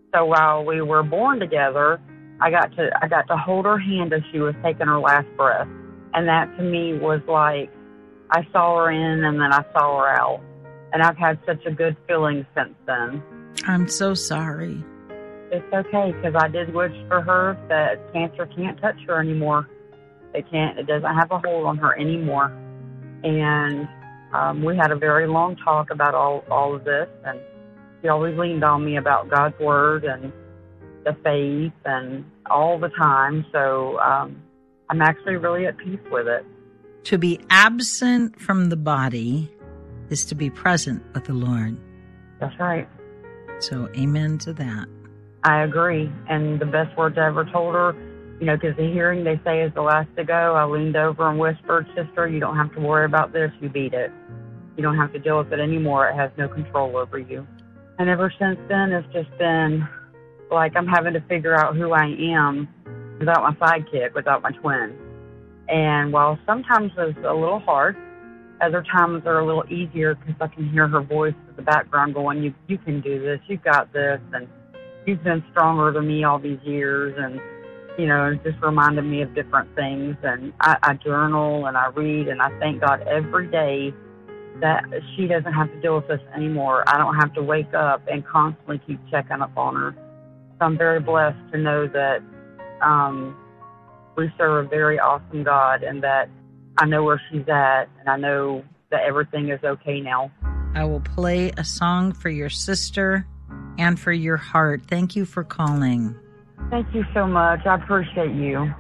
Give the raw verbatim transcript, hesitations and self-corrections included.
So while we were born together, I got to I got to hold her hand as she was taking her last breath. And that to me was like, I saw her in and then I saw her out. And I've had such a good feeling since then. I'm so sorry. It's okay, because I did wish for her that cancer can't touch her anymore. It can't, it doesn't have a hold on her anymore. And um, we had a very long talk about all, all of this, and she always leaned on me about God's Word and the faith and all the time. So um, I'm actually really at peace with it. To be absent from the body is to be present with the Lord. That's right. So amen to that. I agree. And the best words I ever told her, you know, because the hearing, they say, is the last to go. I leaned over and whispered, sister, you don't have to worry about this. You beat it. You don't have to deal with it anymore. It has no control over you. And ever since then, it's just been like I'm having to figure out who I am without my sidekick, without my twin. And while sometimes it's a little hard, other times are a little easier because I can hear her voice in the background going, you, you can do this. You've got this. And you've been stronger than me all these years. And, you know, it just reminded me of different things. And I, I journal and I read, and I thank God every day that she doesn't have to deal with this anymore. I don't have to wake up and constantly keep checking up on her. So I'm very blessed to know that um, we serve a very awesome God, and that I know where she's at, and I know that everything is okay now. I will play a song for your sister and for your heart. Thank you for calling. Thank you so much. I appreciate you.